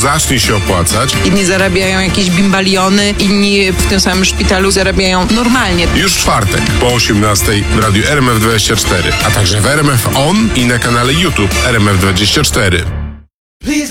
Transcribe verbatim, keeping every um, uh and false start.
zacznie się opłacać. Inni zarabiają jakieś bimbaliony, inni w tym samym szpitalu zarabiają normalnie. Już w czwartek po osiemnastej w radiu R M F dwadzieścia cztery, a także w R M F On i na kanale YouTube R M F dwadzieścia cztery.